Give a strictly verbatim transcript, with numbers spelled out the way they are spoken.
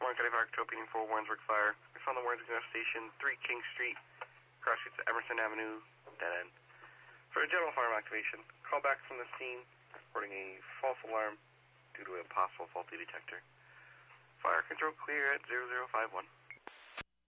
Warren County Fire Control, P four, Warrensburg Fire. We found the Warrensburg Gas Station, three King Street, cross streets of Emerson Avenue, dead end. For a general alarm activation, call back from the scene, reporting a false alarm due to a possible faulty detector. Fire control clear at zero zero five one.